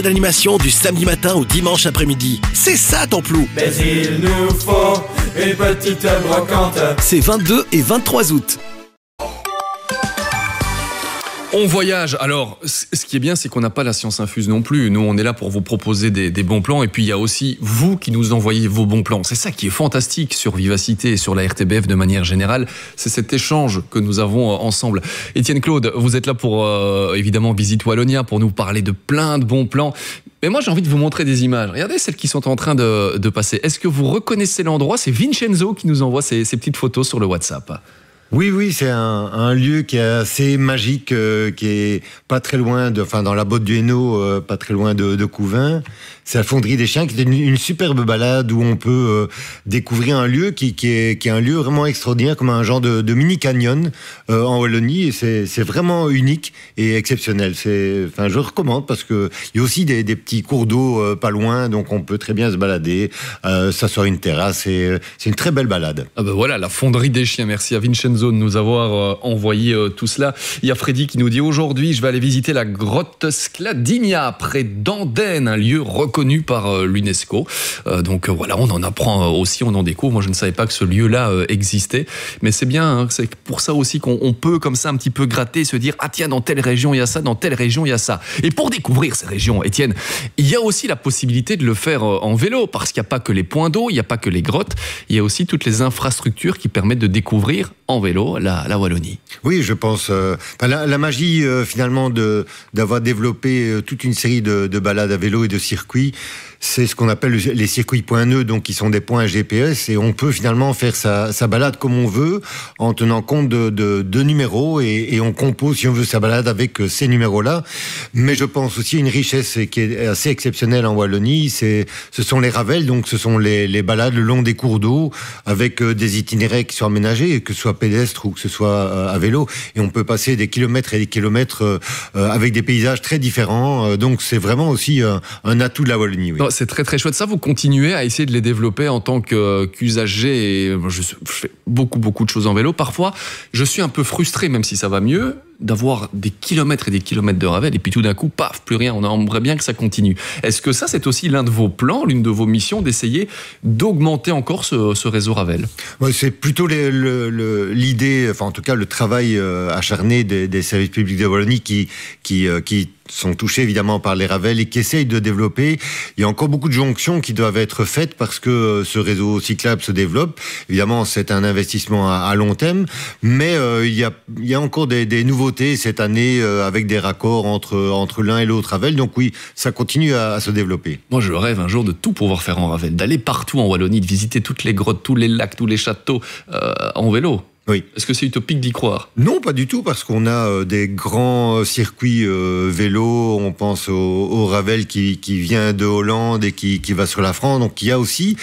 D'animation du samedi matin au dimanche après-midi. C'est ça ton plou. Mais il nous faut une petite brocante. C'est 22 et 23 août. On voyage. Alors, ce qui est bien, c'est qu'on n'a pas la science infuse non plus. Nous, on est là pour vous proposer des bons plans. Et puis, il y a aussi vous qui nous envoyez vos bons plans. C'est ça qui est fantastique sur Vivacité et sur la RTBF de manière générale. C'est cet échange que nous avons ensemble. Étienne Claude, vous êtes là pour, évidemment, Visite Wallonia, pour nous parler de plein de bons plans. Mais moi, j'ai envie de vous montrer des images. Regardez celles qui sont en train de passer. Est-ce que vous reconnaissez l'endroit ? C'est Vincenzo qui nous envoie ces petites photos sur le WhatsApp. Oui, c'est un lieu qui est assez magique, qui est pas très loin dans la Botte du Hainaut, pas très loin de Couvin. C'est la Fonderie des Chiens, qui est une superbe balade où on peut découvrir un lieu qui est un lieu vraiment extraordinaire, comme un genre de mini canyon en Wallonie. Et c'est vraiment unique et exceptionnel. Je recommande parce que il y a aussi des petits cours d'eau pas loin, donc on peut très bien se balader, s'asseoir une terrasse. C'est une très belle balade. Ah ben voilà, la Fonderie des Chiens. Merci à Vincenzo de nous avoir envoyé tout cela. Il y a Freddy qui nous dit: aujourd'hui, je vais aller visiter la grotte Skladinia près d'Andenne, un lieu reconnu par l'UNESCO. Donc voilà, on en apprend aussi, on en découvre. Moi, je ne savais pas que ce lieu-là existait, mais c'est bien. Hein, c'est pour ça aussi qu'on peut comme ça un petit peu gratter, se dire: ah tiens, dans telle région il y a ça, dans telle région il y a ça. Et pour découvrir ces régions, Étienne, il y a aussi la possibilité de le faire en vélo, parce qu'il n'y a pas que les points d'eau, il n'y a pas que les grottes, il y a aussi toutes les infrastructures qui permettent de découvrir en vélo la Wallonie. Oui, je pense. La magie, finalement, d'avoir développé toute une série de balades à vélo et de circuits, c'est ce qu'on appelle les circuits points nœuds, donc qui sont des points GPS, et on peut finalement faire sa balade comme on veut, en tenant compte de numéros, et on compose, si on veut, sa balade avec ces numéros-là. Mais je pense aussi à une richesse qui est assez exceptionnelle en Wallonie, ce sont les ravels, donc ce sont les balades le long des cours d'eau, avec des itinéraires qui sont aménagés, que ce soit pédestre ou que ce soit à vélo, et on peut passer des kilomètres et des kilomètres avec des paysages très différents, donc c'est vraiment aussi un atout de la Wallonie. Oui. Non, c'est très très chouette. Ça, vous continuez à essayer de les développer en tant qu'usager. Et je fais beaucoup de choses en vélo. Parfois, je suis un peu frustré, même si ça va mieux, d'avoir des kilomètres et des kilomètres de ravel, et puis tout d'un coup, paf, plus rien. On aimerait bien que ça continue. Est-ce que ça, c'est aussi l'un de vos plans, l'une de vos missions, d'essayer d'augmenter encore ce réseau ravel ? Ouais, c'est plutôt l'idée, enfin en tout cas le travail acharné des services publics de Wallonie qui sont touchés évidemment par les ravels et qui essayent de développer. Il y a encore beaucoup de jonctions qui doivent être faites parce que ce réseau cyclable se développe. Évidemment, c'est un investissement à long terme, mais il y a encore des nouveautés cette année avec des raccords entre l'un et l'autre ravel. Donc oui, ça continue à se développer. Moi, je rêve un jour de tout pouvoir faire en ravel, d'aller partout en Wallonie, de visiter toutes les grottes, tous les lacs, tous les châteaux en vélo. Oui. Est-ce que c'est utopique d'y croire ? Non, pas du tout, parce qu'on a des grands circuits vélo. On pense au Ravel qui vient de Hollande et qui va sur la France. Donc il y a aussi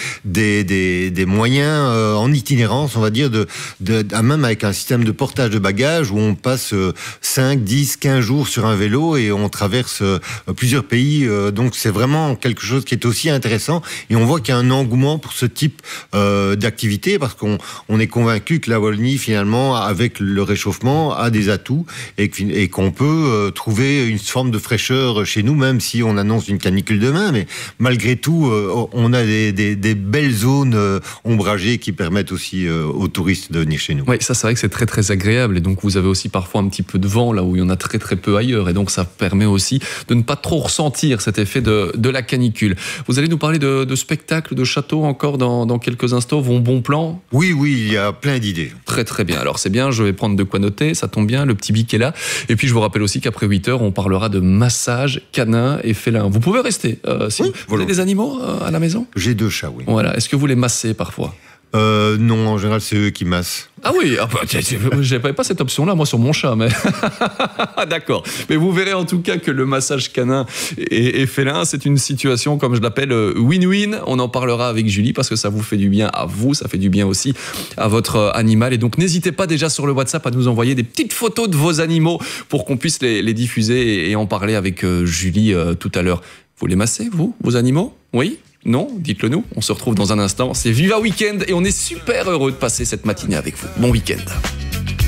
des moyens en itinérance, on va dire, même avec un système de portage de bagages où on passe 5, 10, 15 jours sur un vélo et on traverse plusieurs pays. Donc c'est vraiment quelque chose qui est aussi intéressant. Et on voit qu'il y a un engouement pour ce type d'activité, parce qu'on est convaincu que la Wallonie, finalement, avec le réchauffement, a des atouts et qu'on peut trouver une forme de fraîcheur chez nous, même si on annonce une canicule demain. Mais malgré tout, on a des belles zones ombragées qui permettent aussi aux touristes de venir chez nous. Oui, ça c'est vrai que c'est très très agréable, et donc vous avez aussi parfois un petit peu de vent là où il y en a très très peu ailleurs, et donc ça permet aussi de ne pas trop ressentir cet effet de la canicule. Vous allez nous parler de spectacles, de châteaux encore dans quelques instants, vos bons plans ? Oui, il y a plein d'idées. Très bien. Alors c'est bien, je vais prendre de quoi noter, ça tombe bien, le petit bic est là. Et puis je vous rappelle aussi qu'après 8h, on parlera de massage canin et félin. Vous pouvez rester si oui, vous avez des animaux à la maison ? J'ai 2 chats, oui. Voilà. Est-ce que vous les massez parfois ? Non, en général, c'est eux qui massent. Ah oui, j'avais pas cette option-là, moi, sur mon chat, mais... D'accord. Mais vous verrez en tout cas que le massage canin et félin, c'est une situation, comme je l'appelle, win-win. On en parlera avec Julie, parce que ça vous fait du bien à vous, ça fait du bien aussi à votre animal. Et donc, n'hésitez pas déjà sur le WhatsApp à nous envoyer des petites photos de vos animaux pour qu'on puisse les diffuser et en parler avec Julie tout à l'heure. Vous les massez, vous, vos animaux ? Oui ? Non, dites-le nous, on se retrouve dans un instant. C'est Viva Weekend et on est super heureux de passer cette matinée avec vous. Bon week-end.